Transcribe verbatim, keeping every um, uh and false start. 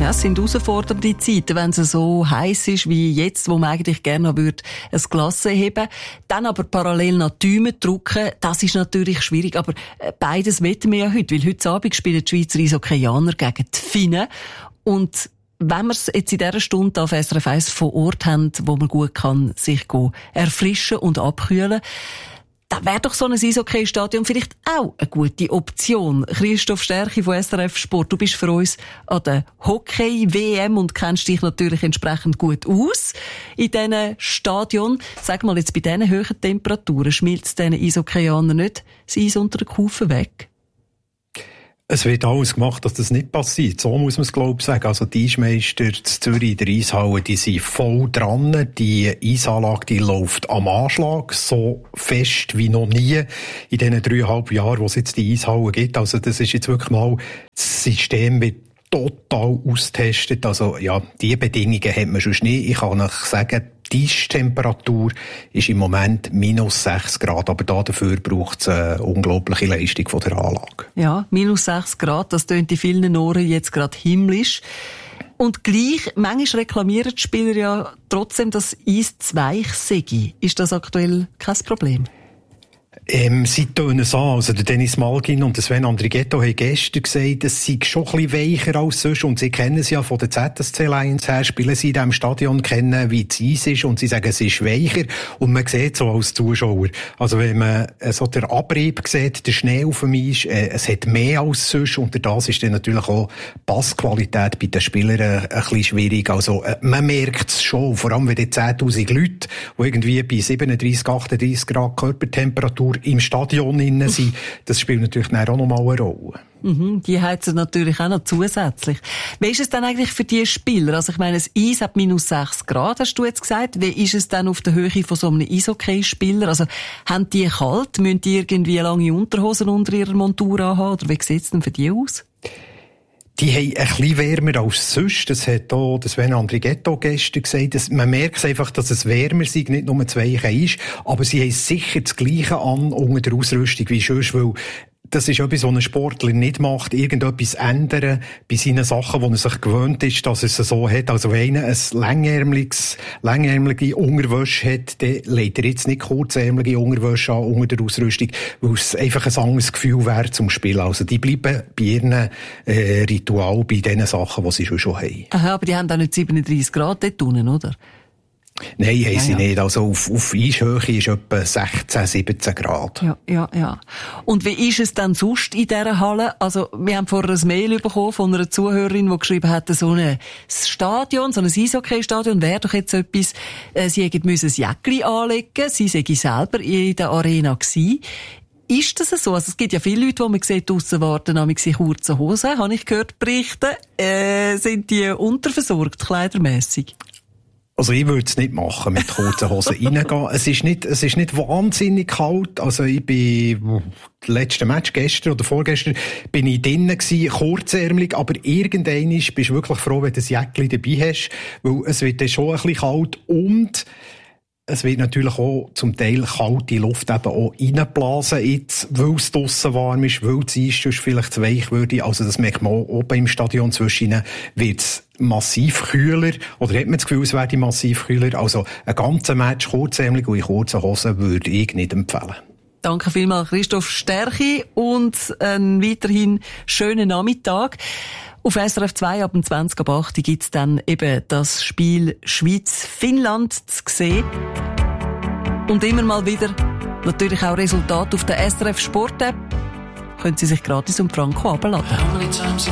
Ja, es sind herausfordernde Zeiten, wenn es so heiß ist wie jetzt, wo man eigentlich gerne noch würde, ein Glas heben. Dann aber parallel noch die Däume drücken, das ist natürlich schwierig. Aber beides wetten wir ja heute, weil heute Abend spielen die Schweizer Eishockeyaner gegen die Finnen. Und wenn wir es jetzt in dieser Stunde auf S R F eins vor Ort haben, wo man gut kann sich erfrischen und abkühlen, da wäre doch so ein Eishockey-Stadion vielleicht auch eine gute Option. Christoph Stärchi von S R F Sport, du bist für uns an der Hockey-W M und kennst dich natürlich entsprechend gut aus in diesen Stadion. Sag mal, jetzt bei diesen hohen Temperaturen schmilzt diesen Eishockeyanern nicht das Eis unter den Kufen weg? Es wird alles gemacht, dass das nicht passiert. So muss man es, glaube ich, sagen. Also die Eismeister in Zürich in der Eishalle, die sind voll dran. Die Eisanlage, die läuft am Anschlag, so fest wie noch nie in diesen dreieinhalb Jahren, wo es jetzt die Eishalle gibt. Also das ist jetzt wirklich mal, das System wird total austestet. Also ja, diese Bedingungen hat man schon nie. Ich kann euch sagen, die Temperatur ist im Moment minus sechs Grad, aber dafür braucht es eine unglaubliche Leistung von der Anlage. Ja, minus sechs Grad, das tönt in vielen Ohren jetzt gerade himmlisch. Und gleich, manchmal reklamieren die Spieler ja trotzdem, dass Eis zu weich sei. Ist das aktuell kein Problem? Ähm, sie tönen es an. Also der Dennis Malgin und der Sven Andrighetto haben gestern gesagt, es sei schon ein bisschen weicher als sonst. Und sie kennen es ja von der Z S C Lions her, spielen sie in diesem Stadion, kennen, wie das Eis ist. Und sie sagen, es ist weicher. Und man sieht so als Zuschauer. Also wenn man äh, so den Abrieb sieht, der Schnee auf dem Eis, äh, es hat mehr als sonst. Und das ist dann natürlich auch Passqualität bei den Spielern äh, ein bisschen schwierig. Also äh, man merkt es schon. Vor allem, wenn die zehntausend Leute, die irgendwie bei siebenunddreissig, achtunddreissig Grad Körpertemperatur im Stadion innen sind, das spielt natürlich auch noch mal eine Rolle. Mhm, die heizen natürlich auch noch zusätzlich. Wie ist es dann eigentlich für die Spieler? Also ich meine, das Eis hat minus sechs Grad, hast du jetzt gesagt. Wie ist es dann auf der Höhe von so einem Eishockey-Spieler? Also haben die kalt? Müssen die irgendwie lange Unterhosen unter ihrer Montur anhaben? Oder wie sieht es denn für die aus? Die haben ein bisschen wärmer als sonst. Das hat auch das Sven Andrighetto gestern gesagt. Das, man merkt einfach, dass es wärmer ist, nicht nur zu weich ist. Aber sie haben sicher das Gleiche an unter der Ausrüstung wie sonst, weil das ist etwas, was ein Sportler nicht macht, irgendetwas ändern bei seinen Sachen, wo er sich gewöhnt ist, dass es so hat. Also wenn einer ein längärmeliges, längärmelige Unterwäsche hat, dann legt er jetzt nicht kurzärmelige Unterwäsche an unter der Ausrüstung, weil es einfach ein anderes Gefühl wäre zum Spielen. Also die bleiben bei ihren äh, Ritual, bei den Sachen, die sie schon, schon haben. Aha, aber die haben auch nicht siebenunddreissig Grad dort unten, oder? Nein, haben ja, sie ja. nicht. Also auf, auf Eishöhe ist etwa sechzehn, siebzehn Grad. Ja, ja, ja. Und wie ist es dann sonst in dieser Halle? Also, wir haben vorher ein Mail bekommen von einer Zuhörerin, die geschrieben hat, so ein Stadion, so ein Eishockey-Stadion wäre doch jetzt etwas, äh, sie hätten müssen ein Jäckli anlegen, sie sei selber in der Arena gewesen. Ist das so? Also es gibt ja viele Leute, die man sieht, draussen warten, nämlich in kurzen Hosen, habe ich gehört berichten. Äh, sind die unterversorgt, kleidermässig? Also ich würde es nicht machen, mit kurzen Hosen reingehen. Es ist nicht, es ist nicht wahnsinnig kalt. Also ich bin, das letzte Match gestern oder vorgestern, bin ich drinnen gewesen, kurzärmelig, aber irgendwann bist du wirklich froh, wenn du ein Jäckchen dabei hast, weil es wird dann schon ein bisschen kalt und es wird natürlich auch zum Teil kalte Luft eben auch reinblasen, jetzt, weil es draussen warm ist, weil das Eis sonst vielleicht zu weich würde. Also das merkt man auch oben im Stadion zwischen wird es massiv kühler, oder hat man das Gefühl, es werde massiv kühler. Also ein ganzer Match kurzärmelig und in kurzen Hosen würde ich nicht empfehlen. Danke vielmals, Christoph Stärchi, und einen weiterhin schönen Nachmittag. Auf S R F zwei ab dem zwanzig ab acht gibt's dann eben das Spiel Schweiz-Finnland zu sehen. Und immer mal wieder natürlich auch Resultate auf der S R F Sport App. Können Sie sich gratis um Franco abladen.